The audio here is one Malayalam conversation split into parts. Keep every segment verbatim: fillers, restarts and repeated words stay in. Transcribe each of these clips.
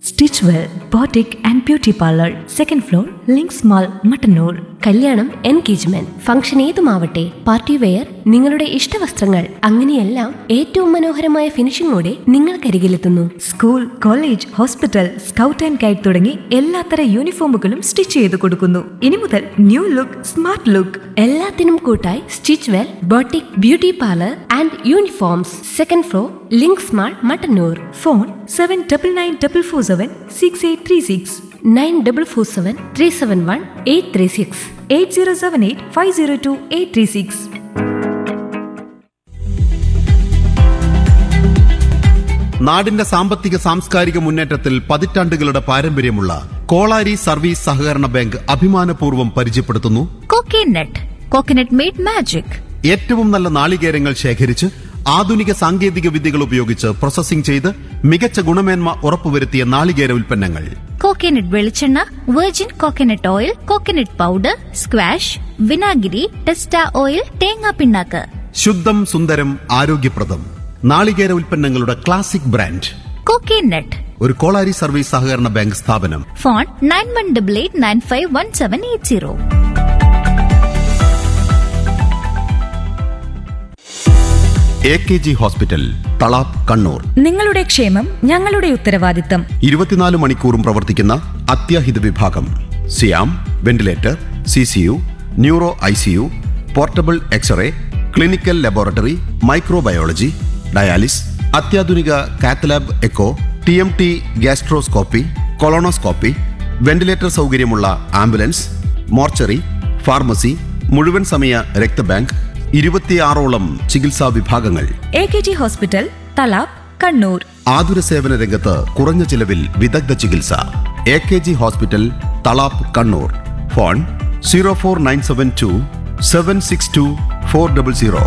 Stitch well boutique and beauty parlour, second floor, links mall, Mattannur. കല്യാണം, എൻഗേജ്മെന്റ്, ഫംഗ്ഷൻ ഏതുമാവട്ടെ, പാർട്ടി വെയർ, നിങ്ങളുടെ ഇഷ്ടവസ്ത്രങ്ങൾ, അങ്ങനെയെല്ലാം ഏറ്റവും മനോഹരമായ ഫിനിഷിംഗോടെ നിങ്ങൾക്കരികിലെത്തുന്നു. School, college, hospital, scout and guide തുടങ്ങി എല്ലാത്തര യൂണിഫോമുകളും സ്റ്റിച്ച് ചെയ്ത് കൊടുക്കുന്നു. ഇനി മുതൽ ന്യൂ ലുക്ക്, സ്മാർട്ട് ലുക്ക്. എല്ലാത്തിനും കൂട്ടായി stitch well boutique beauty parlour and uniforms, second floor, links mall, Mattannur. Phone seven double nine double four seven six eight three six nine double four seven three seven one eight three six eight zero seven eight five zero to eight three six. നാടിന്റെ സാമ്പത്തിക സാംസ്കാരിക മുന്നേറ്റത്തിൽ പതിറ്റാണ്ടുകളുടെ പാരമ്പര്യമുള്ള കോളാരി സർവീസ് സഹകരണ ബാങ്ക് അഭിമാനപൂർവ്വം പരിചയപ്പെടുത്തുന്നു കോക്കനട്ട്. Coconut made magic. ഏറ്റവും നല്ല നാളികേരങ്ങൾ ശേഖരിച്ച് ആധുനിക സാങ്കേതിക വിദ്യകൾ ഉപയോഗിച്ച് പ്രോസസ്സിംഗ് ചെയ്ത് മികച്ച ഗുണമേന്മ ഉറപ്പുവരുത്തിയ നാളികേര ഉൽപ്പന്നങ്ങൾ. കോക്കനട്ട് വെളിച്ചെണ്ണ, virgin coconut oil, coconut powder, squash, വിനാഗിരി, ടെസ്റ്റ ഓയിൽ, തേങ്ങാ പിണ്ണാക്ക്. ശുദ്ധം, സുന്ദരം, ആരോഗ്യപ്രദം നാളികേര ഉൽപ്പന്നങ്ങളുടെ ക്ലാസിക് ബ്രാൻഡ് കോക്കനട്ട്. ഒരു കോളാരി സർവീസ് സഹകരണ ബാങ്ക് സ്ഥാപനം. Phone nine one double eight nine five one seven eight zero. A K G hospital, Thalap, Kannur. നിങ്ങളുടെ ക്ഷേമം ഞങ്ങളുടെ ഉത്തരവാദിത്തം. ഇരുപത്തിനാല് മണിക്കൂറും പ്രവർത്തിക്കുന്ന അത്യാഹിത വിഭാഗം. സിയാം, ventilator, C C U, neuro I C U, portable x-ray, clinical laboratory, microbiology, dialysis, അത്യാധുനിക cath lab echo, T M T, gastroscopy, colonoscopy, ventilator സൗകര്യമുള്ള ആംബുലൻസ്, മോർച്ചറി, ഫാർമസി, മുഴുവൻ സമയ രക്തബാങ്ക്, ഇരുപത്തിയാറോളം ചികിത്സാ വിഭാഗങ്ങൾ. A K G hospital, Thalap, Kannur. ആതുര സേവന രംഗത്ത് കുറഞ്ഞ ചിലവിൽ വിദഗ്ധ ചികിത്സ. A K G hospital, Thalap, Kannur. Phone zero four nine seven to seven six to four double zero.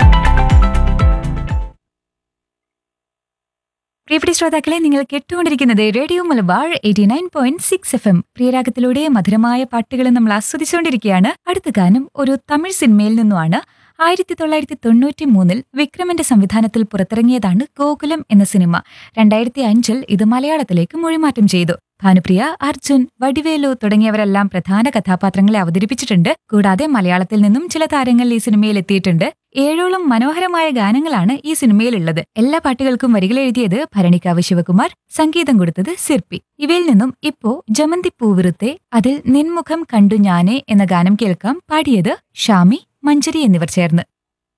പ്രിയപ്പെട്ട ശ്രോതാക്കളെ, നിങ്ങൾ കേട്ടുകൊണ്ടിരിക്കുന്നത് radio Malabar eighty nine point six F M. പ്രിയരാഗത്തിലൂടെ മധുരമായ പാട്ടുകൾ നമ്മൾ ആസ്വദിച്ചുകൊണ്ടിരിക്കുകയാണ്. അടുത്ത ഗാനം ഒരു തമിഴ് സിനിമയിൽ നിന്നുമാണ്. ആയിരത്തി തൊള്ളായിരത്തി തൊണ്ണൂറ്റി മൂന്നിൽ വിക്രമന്റെ സംവിധാനത്തിൽ പുറത്തിറങ്ങിയതാണ് ഗോകുലം എന്ന സിനിമ. രണ്ടായിരത്തി അഞ്ചിൽ ഇത് മലയാളത്തിലേക്ക് മൊഴിമാറ്റം ചെയ്തു. ഭാനുപ്രിയ, അർജുൻ, വടിവേലു തുടങ്ങിയവരെല്ലാം പ്രധാന കഥാപാത്രങ്ങളെ അവതരിപ്പിച്ചിട്ടുണ്ട്. കൂടാതെ മലയാളത്തിൽ നിന്നും ചില താരങ്ങൾ ഈ സിനിമയിൽ എത്തിയിട്ടുണ്ട്. ഏഴോളം മനോഹരമായ ഗാനങ്ങളാണ് ഈ സിനിമയിലുള്ളത്. എല്ലാ പാട്ടുകൾക്കും വരികൾ എഴുതിയത് ഭരണിക്കാവ് ശിവകുമാർ, സംഗീതം കൊടുത്തത് സിർപ്പി. ഇവയിൽ നിന്നും ഇപ്പോ ജമന്തി പൂവിറുത്തെ, അതിൽ നിൻമുഖം കണ്ടു ഞാനേ എന്ന ഗാനം കേൾക്കാം. പാടിയത് ഷാമി, മഞ്ചരി എന്നിവർ ചേർന്ന്.